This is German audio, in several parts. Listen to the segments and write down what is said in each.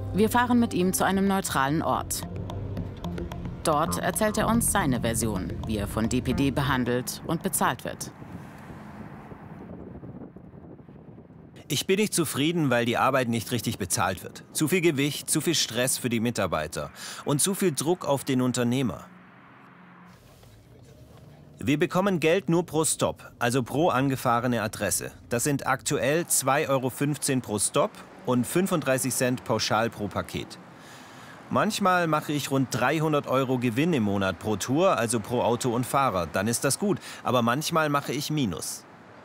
Wir fahren mit ihm zu einem neutralen Ort. Dort erzählt er uns seine Version, wie er von DPD behandelt und bezahlt wird. Ich bin nicht zufrieden, weil die Arbeit nicht richtig bezahlt wird. Zu viel Gewicht, zu viel Stress für die Mitarbeiter und zu viel Druck auf den Unternehmer. Wir bekommen Geld nur pro Stop, also pro angefahrene Adresse. Das sind aktuell 2,15 € pro Stop und 35 Cent pauschal pro Paket. Manchmal mache ich rund 300 € Gewinn im Monat pro Tour, also pro Auto und Fahrer. Dann ist das gut, aber manchmal mache ich Minus.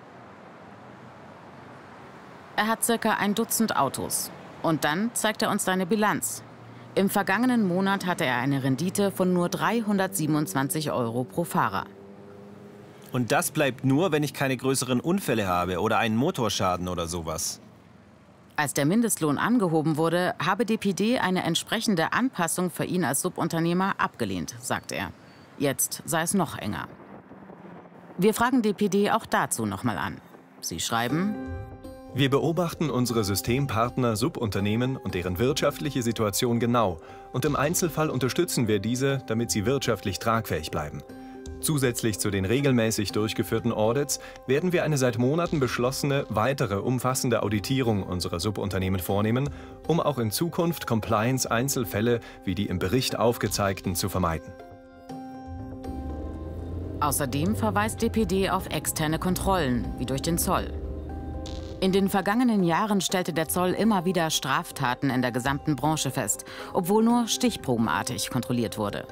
Er hat circa ein Dutzend Autos. Und dann zeigt er uns seine Bilanz. Im vergangenen Monat hatte er eine Rendite von nur 327 € pro Fahrer. Und das bleibt nur, wenn ich keine größeren Unfälle habe oder einen Motorschaden oder sowas. Als der Mindestlohn angehoben wurde, habe DPD eine entsprechende Anpassung für ihn als Subunternehmer abgelehnt, sagt er. Jetzt sei es noch enger. Wir fragen DPD auch dazu nochmal an. Sie schreiben: Wir beobachten unsere Systempartner, Subunternehmen und deren wirtschaftliche Situation genau. Und im Einzelfall unterstützen wir diese, damit sie wirtschaftlich tragfähig bleiben. Zusätzlich zu den regelmäßig durchgeführten Audits werden wir eine seit Monaten beschlossene, weitere umfassende Auditierung unserer Subunternehmen vornehmen, um auch in Zukunft Compliance-Einzelfälle wie die im Bericht aufgezeigten zu vermeiden. Außerdem verweist DPD auf externe Kontrollen, wie durch den Zoll. In den vergangenen Jahren stellte der Zoll immer wieder Straftaten in der gesamten Branche fest, obwohl nur stichprobenartig kontrolliert wurde.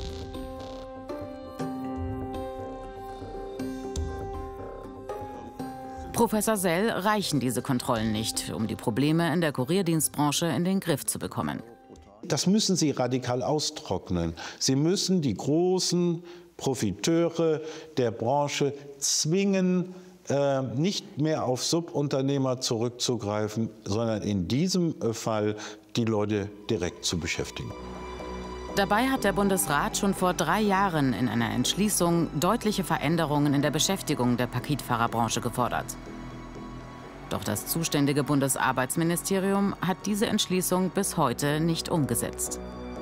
Professor Sell reichen diese Kontrollen nicht, um die Probleme in der Kurierdienstbranche in den Griff zu bekommen. Das müssen Sie radikal austrocknen. Sie müssen die großen Profiteure der Branche zwingen, nicht mehr auf Subunternehmer zurückzugreifen, sondern in diesem Fall die Leute direkt zu beschäftigen. Dabei hat der Bundesrat schon vor 3 Jahren in einer Entschließung deutliche Veränderungen in der Beschäftigung der Paketfahrerbranche gefordert. Doch das zuständige Bundesarbeitsministerium hat diese Entschließung bis heute nicht umgesetzt.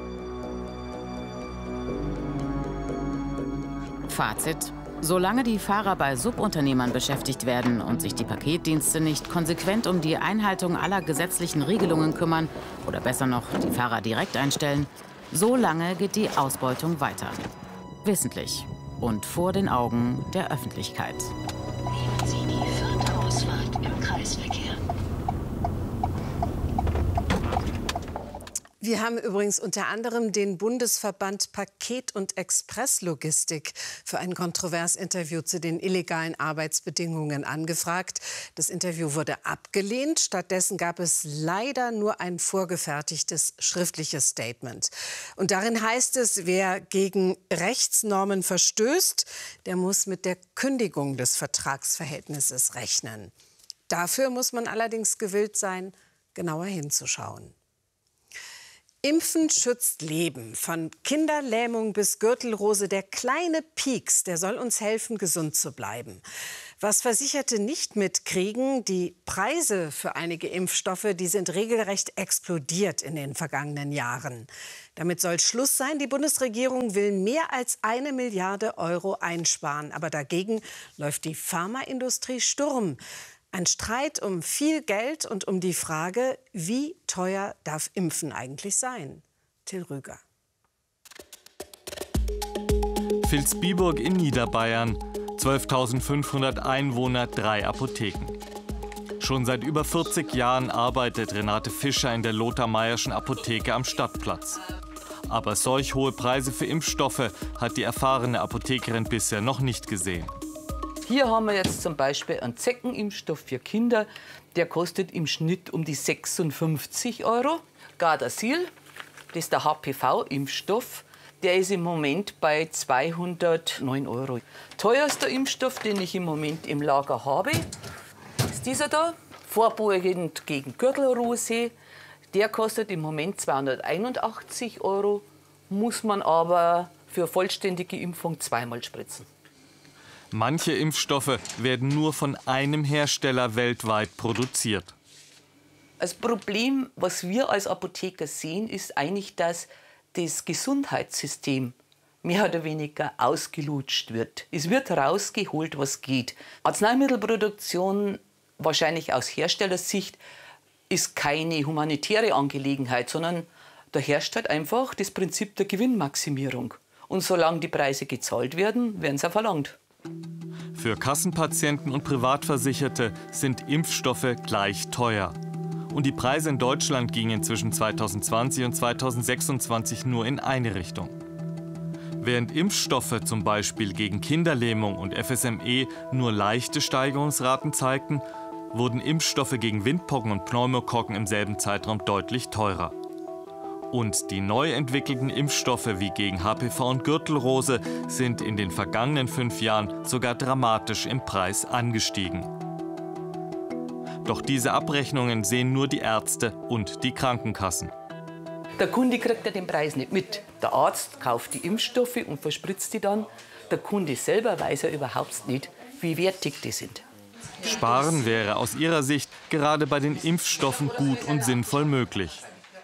Fazit: Solange die Fahrer bei Subunternehmern beschäftigt werden und sich die Paketdienste nicht konsequent um die Einhaltung aller gesetzlichen Regelungen kümmern oder besser noch die Fahrer direkt einstellen, so lange geht die Ausbeutung weiter. Wissentlich und vor den Augen der Öffentlichkeit. Nehmen Sie die 4. Ausfahrt im Kreisverkehr. Wir haben übrigens unter anderem den Bundesverband Paket- und Expresslogistik für ein Kontroversinterview zu den illegalen Arbeitsbedingungen angefragt. Das Interview wurde abgelehnt. Stattdessen gab es leider nur ein vorgefertigtes schriftliches Statement. Und darin heißt es, wer gegen Rechtsnormen verstößt, der muss mit der Kündigung des Vertragsverhältnisses rechnen. Dafür muss man allerdings gewillt sein, genauer hinzuschauen. Impfen schützt Leben. Von Kinderlähmung bis Gürtelrose, der kleine Pieks, der soll uns helfen, gesund zu bleiben. Was Versicherte nicht mitkriegen, die Preise für einige Impfstoffe, die sind regelrecht explodiert in den vergangenen Jahren. Damit soll Schluss sein. Die Bundesregierung will mehr als 1 Milliarde € einsparen. Aber dagegen läuft die Pharmaindustrie Sturm. Ein Streit um viel Geld und um die Frage, wie teuer darf Impfen eigentlich sein? Till Rüger. Vilsbiburg in Niederbayern. 12.500 Einwohner, 3 Apotheken. Schon seit über 40 Jahren arbeitet Renate Fischer in der Lothar-Mayer'schen Apotheke am Stadtplatz. Aber solch hohe Preise für Impfstoffe hat die erfahrene Apothekerin bisher noch nicht gesehen. Hier haben wir jetzt zum Beispiel einen Zeckenimpfstoff für Kinder. Der kostet im Schnitt um die 56 €. Gardasil, das ist der HPV-Impfstoff, der ist im Moment bei 209 €. Teuerster Impfstoff, den ich im Moment im Lager habe, ist dieser da, vorbeugend gegen Gürtelrose. Der kostet im Moment 281 €, muss man aber für vollständige Impfung 2-mal spritzen. Manche Impfstoffe werden nur von einem Hersteller weltweit produziert. Das Problem, was wir als Apotheker sehen, ist eigentlich, dass das Gesundheitssystem mehr oder weniger ausgelutscht wird. Es wird rausgeholt, was geht. Arzneimittelproduktion, wahrscheinlich aus Herstellersicht, ist keine humanitäre Angelegenheit, sondern da herrscht halt einfach das Prinzip der Gewinnmaximierung. Und solange die Preise gezahlt werden, werden sie auch verlangt. Für Kassenpatienten und Privatversicherte sind Impfstoffe gleich teuer. Und die Preise in Deutschland gingen zwischen 2020 und 2026 nur in eine Richtung. Während Impfstoffe zum Beispiel gegen Kinderlähmung und FSME nur leichte Steigerungsraten zeigten, wurden Impfstoffe gegen Windpocken und Pneumokokken im selben Zeitraum deutlich teurer. Und die neu entwickelten Impfstoffe wie gegen HPV und Gürtelrose sind in den vergangenen 5 Jahren sogar dramatisch im Preis angestiegen. Doch diese Abrechnungen sehen nur die Ärzte und die Krankenkassen. Der Kunde kriegt ja den Preis nicht mit. Der Arzt kauft die Impfstoffe und verspritzt die dann. Der Kunde selber weiß ja überhaupt nicht, wie wertig die sind. Sparen wäre aus ihrer Sicht gerade bei den Impfstoffen gut und sinnvoll möglich.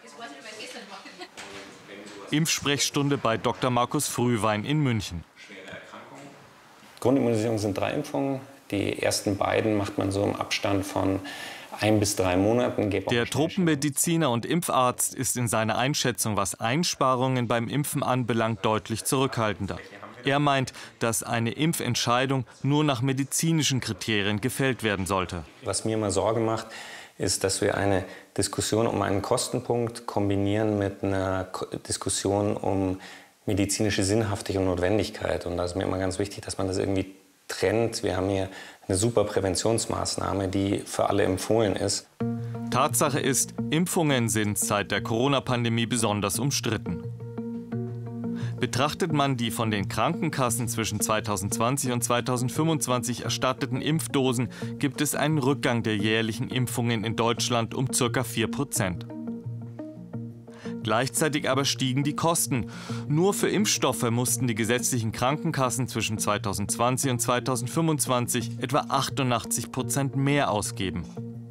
Impfsprechstunde bei Dr. Markus Frühwein in München. Grundimmunisierung sind 3 Impfungen. Die ersten beiden macht man so im Abstand von 1 bis 3 Monaten. Der Tropenmediziner und Impfarzt ist in seiner Einschätzung, was Einsparungen beim Impfen anbelangt, deutlich zurückhaltender. Er meint, dass eine Impfentscheidung nur nach medizinischen Kriterien gefällt werden sollte. Was mir immer Sorge macht, ist, dass wir eine Diskussion um einen Kostenpunkt kombinieren mit einer Diskussion um medizinische Sinnhaftigkeit und Notwendigkeit. Und da ist mir immer ganz wichtig, dass man das irgendwie trennt. Wir haben hier eine super Präventionsmaßnahme, die für alle empfohlen ist. Tatsache ist, Impfungen sind seit der Corona-Pandemie besonders umstritten. Betrachtet man die von den Krankenkassen zwischen 2020 und 2025 erstatteten Impfdosen, gibt es einen Rückgang der jährlichen Impfungen in Deutschland um ca. 4%. Gleichzeitig aber stiegen die Kosten. Nur für Impfstoffe mussten die gesetzlichen Krankenkassen zwischen 2020 und 2025 etwa 88% mehr ausgeben.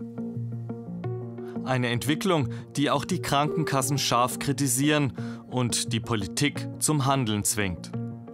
Eine Entwicklung, die auch die Krankenkassen scharf kritisieren und die Politik zum Handeln zwingt.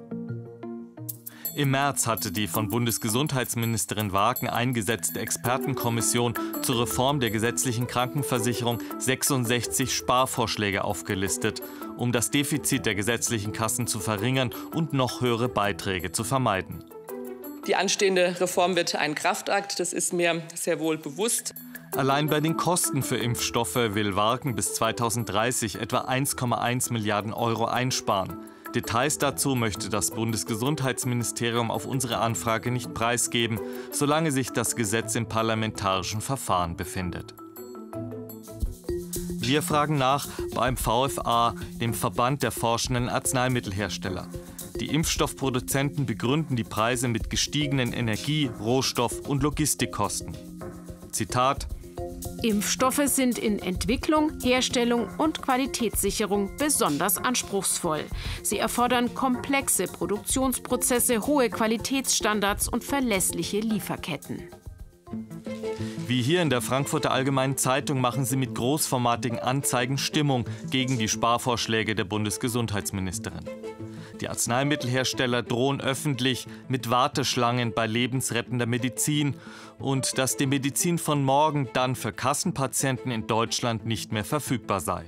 Im März hatte die von Bundesgesundheitsministerin Waagen eingesetzte Expertenkommission zur Reform der gesetzlichen Krankenversicherung 66 Sparvorschläge aufgelistet, um das Defizit der gesetzlichen Kassen zu verringern und noch höhere Beiträge zu vermeiden. Die anstehende Reform wird ein Kraftakt, das ist mir sehr wohl bewusst. Allein bei den Kosten für Impfstoffe will Waagen bis 2030 etwa 1,1 Milliarden Euro einsparen. Details dazu möchte das Bundesgesundheitsministerium auf unsere Anfrage nicht preisgeben, solange sich das Gesetz im parlamentarischen Verfahren befindet. Wir fragen nach beim VfA, dem Verband der forschenden Arzneimittelhersteller. Die Impfstoffproduzenten begründen die Preise mit gestiegenen Energie-, Rohstoff- und Logistikkosten. Zitat: Impfstoffe sind in Entwicklung, Herstellung und Qualitätssicherung besonders anspruchsvoll. Sie erfordern komplexe Produktionsprozesse, hohe Qualitätsstandards und verlässliche Lieferketten. Wie hier in der Frankfurter Allgemeinen Zeitung machen sie mit großformatigen Anzeigen Stimmung gegen die Sparvorschläge der Bundesgesundheitsministerin. Die Arzneimittelhersteller drohen öffentlich mit Warteschlangen bei lebensrettender Medizin und dass die Medizin von morgen dann für Kassenpatienten in Deutschland nicht mehr verfügbar sei.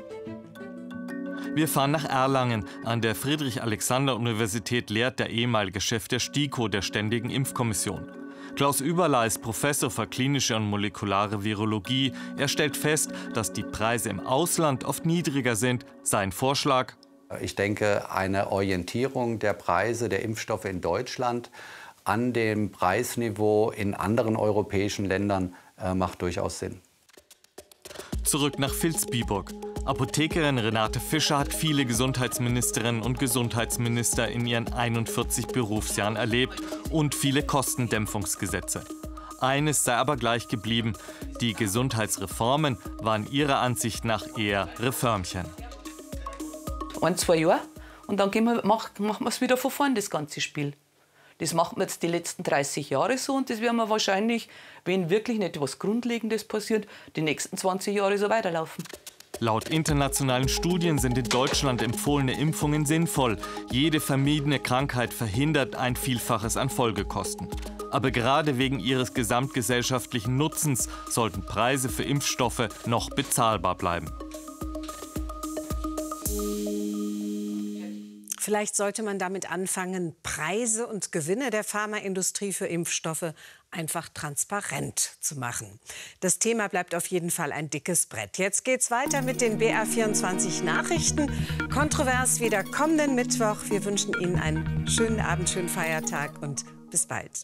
Wir fahren nach Erlangen. An der Friedrich-Alexander-Universität lehrt der ehemalige Chef der STIKO, der Ständigen Impfkommission. Klaus Überlay ist Professor für klinische und molekulare Virologie. Er stellt fest, dass die Preise im Ausland oft niedriger sind. Sein Vorschlag: Ich denke, eine Orientierung der Preise der Impfstoffe in Deutschland an dem Preisniveau in anderen europäischen Ländern macht durchaus Sinn. Zurück nach Vilsbiburg. Apothekerin Renate Fischer hat viele Gesundheitsministerinnen und Gesundheitsminister in ihren 41 Berufsjahren erlebt und viele Kostendämpfungsgesetze. Eines sei aber gleich geblieben: Die Gesundheitsreformen waren ihrer Ansicht nach eher Reformchen. 1, 2 Jahre und dann machen wir es wieder von vorn, das ganze Spiel. Das macht man jetzt die letzten 30 Jahre so und das werden wir wahrscheinlich, wenn wirklich nicht etwas Grundlegendes passiert, die nächsten 20 Jahre so weiterlaufen. Laut internationalen Studien sind in Deutschland empfohlene Impfungen sinnvoll. Jede vermiedene Krankheit verhindert ein Vielfaches an Folgekosten. Aber gerade wegen ihres gesamtgesellschaftlichen Nutzens sollten Preise für Impfstoffe noch bezahlbar bleiben. Vielleicht sollte man damit anfangen, Preise und Gewinne der Pharmaindustrie für Impfstoffe einfach transparent zu machen. Das Thema bleibt auf jeden Fall ein dickes Brett. Jetzt geht's weiter mit den BR24 Nachrichten. Kontrovers wieder kommenden Mittwoch. Wir wünschen Ihnen einen schönen Abend, schönen Feiertag und bis bald.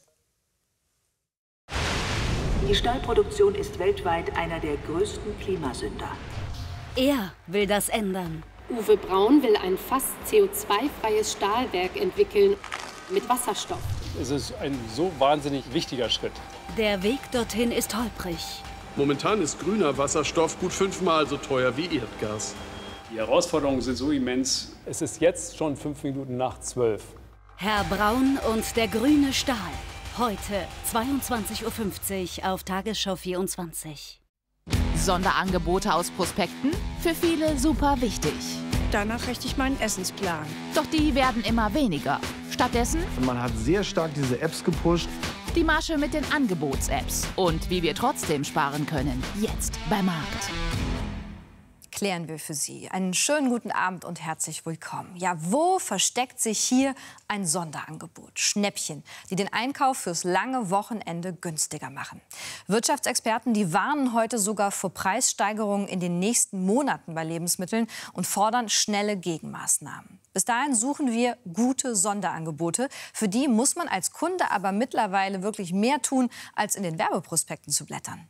Die Stahlproduktion ist weltweit einer der größten Klimasünder. Er will das ändern. Uwe Braun will ein fast CO2-freies Stahlwerk entwickeln mit Wasserstoff. Es ist ein so wahnsinnig wichtiger Schritt. Der Weg dorthin ist holprig. Momentan ist grüner Wasserstoff gut 5-mal so teuer wie Erdgas. Die Herausforderungen sind so immens. Es ist jetzt schon 5 Minuten nach 12. Herr Braun und der grüne Stahl. Heute 22:50 Uhr auf Tagesschau 24. Sonderangebote aus Prospekten? Für viele super wichtig. Danach richte ich meinen Essensplan. Doch die werden immer weniger. Stattdessen? Man hat sehr stark diese Apps gepusht. Die Masche mit den Angebots-Apps. Und wie wir trotzdem sparen können. Jetzt bei Markt. Klären wir für Sie. Einen schönen guten Abend und herzlich willkommen. Ja, wo versteckt sich hier ein Sonderangebot? Schnäppchen, die den Einkauf fürs lange Wochenende günstiger machen. Wirtschaftsexperten, die warnen heute sogar vor Preissteigerungen in den nächsten Monaten bei Lebensmitteln und fordern schnelle Gegenmaßnahmen. Bis dahin suchen wir gute Sonderangebote. Für die muss man als Kunde aber mittlerweile wirklich mehr tun, als in den Werbeprospekten zu blättern.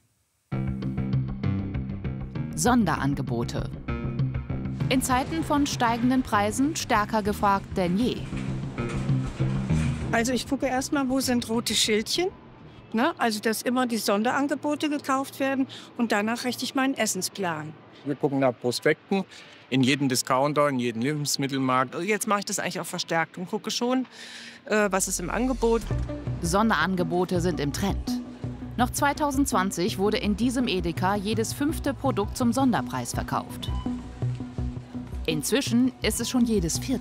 Sonderangebote. In Zeiten von steigenden Preisen stärker gefragt denn je. Also ich gucke erst mal, wo sind rote Schildchen. Also dass immer die Sonderangebote gekauft werden und danach richte ich meinen Essensplan. Wir gucken nach Prospekten in jedem Discounter, in jedem Lebensmittelmarkt. Jetzt mache ich das eigentlich auch verstärkt und gucke schon, was ist im Angebot. Sonderangebote sind im Trend. Noch 2020 wurde in diesem Edeka jedes 5. Produkt zum Sonderpreis verkauft. Inzwischen ist es schon jedes 4.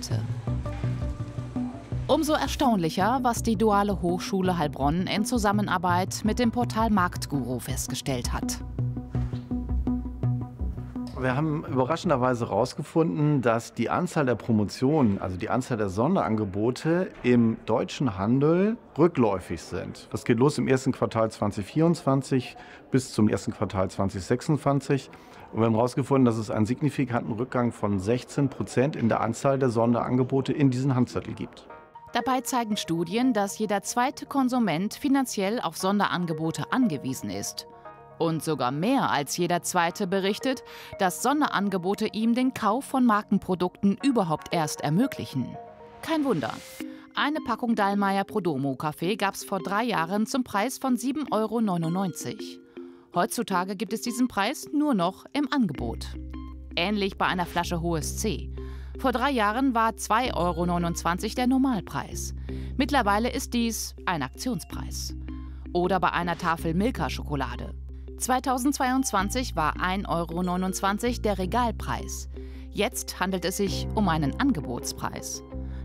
Umso erstaunlicher, was die Duale Hochschule Heilbronn in Zusammenarbeit mit dem Portal Marktguru festgestellt hat. Wir haben überraschenderweise herausgefunden, dass die Anzahl der Promotionen, also die Anzahl der Sonderangebote im deutschen Handel rückläufig sind. Das geht los im ersten Quartal 2024 bis zum ersten Quartal 2026. Und wir haben herausgefunden, dass es einen signifikanten Rückgang von 16% in der Anzahl der Sonderangebote in diesen Handzettel gibt. Dabei zeigen Studien, dass jeder zweite Konsument finanziell auf Sonderangebote angewiesen ist. Und sogar mehr als jeder Zweite berichtet, dass Sonderangebote ihm den Kauf von Markenprodukten überhaupt erst ermöglichen. Kein Wunder. Eine Packung Dallmayr Prodomo-Kaffee gab es vor 3 Jahren zum Preis von 7,99 €. Heutzutage gibt es diesen Preis nur noch im Angebot. Ähnlich bei einer Flasche Hohes C. Vor 3 Jahren war 2,29 € der Normalpreis. Mittlerweile ist dies ein Aktionspreis. Oder bei einer Tafel Milka-Schokolade. 2022 war 1,29 € der Regalpreis. Jetzt handelt es sich um einen Angebotspreis.